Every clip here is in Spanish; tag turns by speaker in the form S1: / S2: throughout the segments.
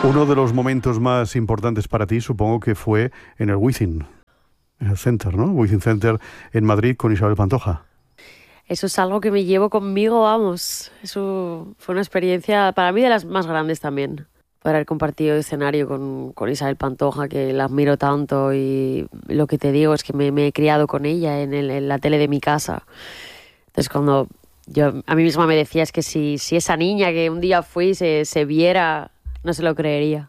S1: Uno de los momentos más importantes para ti, supongo que fue en el Wizzing, en el Center, ¿no? Wizzing Center en Madrid con Isabel Pantoja.
S2: Eso es algo que me llevo conmigo, vamos. Eso fue una experiencia para mí de las más grandes también. Para haber compartido escenario con Isabel Pantoja, que la admiro tanto, y lo que te digo es que me he criado con ella en la tele de mi casa. Entonces cuando yo a mí misma me decía, es que si esa niña que un día fui se viera, no se lo creería.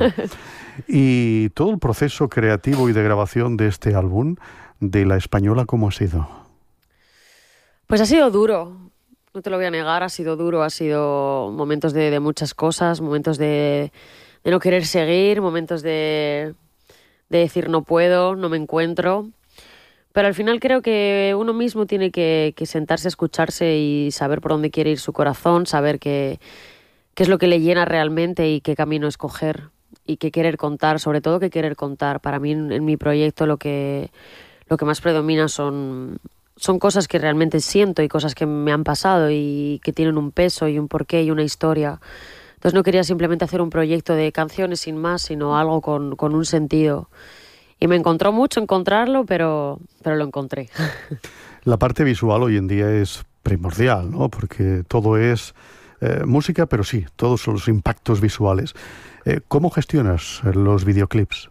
S1: Y todo el proceso creativo y de grabación de este álbum, de La Española, ¿cómo ha sido?
S2: Pues ha sido duro, no te lo voy a negar, ha sido duro, ha sido momentos de muchas cosas, momentos de no querer seguir, momentos de decir no puedo, no me encuentro. Pero al final creo que uno mismo tiene que sentarse a escucharse y saber por dónde quiere ir su corazón, saber qué es lo que le llena realmente y qué camino escoger y qué querer contar, sobre todo qué querer contar. Para mí en mi proyecto lo que más predomina son cosas que realmente siento y cosas que me han pasado y que tienen un peso y un porqué y una historia. Entonces no quería simplemente hacer un proyecto de canciones sin más, sino algo con un sentido. Y me encontró mucho encontrarlo, pero lo encontré.
S1: La parte visual hoy en día es primordial, ¿no? Porque todo es música, pero sí, todos los impactos visuales. ¿Cómo gestionas los videoclips?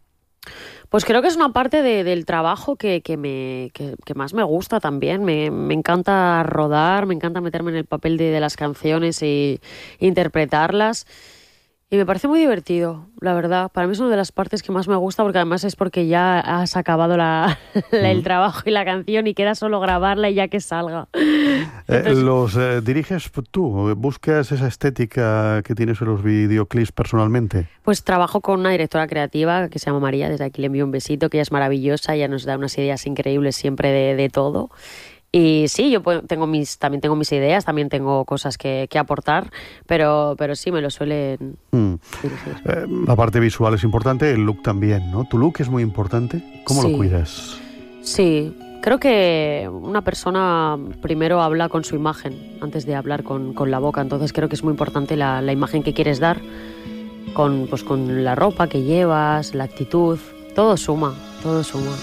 S2: Pues creo que es una parte del trabajo que más me gusta también. Me encanta rodar, me encanta meterme en el papel de las canciones e interpretarlas. Y me parece muy divertido, la verdad. Para mí es una de las partes que más me gusta, porque además es porque ya has acabado el trabajo y la canción y queda solo grabarla y ya que salga. Entonces,
S1: ¿Los diriges tú? ¿Buscas esa estética que tienes en los videoclips personalmente?
S2: pues trabajo con una directora creativa que se llama María, desde aquí le envío un besito, que ella es maravillosa, ella nos da unas ideas increíbles siempre de todo. Y sí, yo también tengo mis ideas, también tengo cosas que aportar, pero sí me lo suelen dirigir.
S1: La parte visual es importante, el look también, ¿no? ¿Tu look es muy importante? ¿Cómo
S2: Sí.
S1: lo cuidas?
S2: Sí, creo que una persona primero habla con su imagen antes de hablar con la boca, entonces creo que es muy importante la imagen que quieres dar con la ropa que llevas, la actitud, todo suma, todo suma.